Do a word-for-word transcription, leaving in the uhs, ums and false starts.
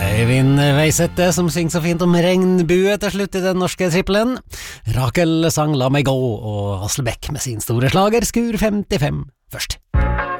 Øyvind Veisette som synger så fint om regnbue til slutt i den norske trippelen. Rakel sang La meg gå, og Aslebekk med sin store slager Skur femtifem først.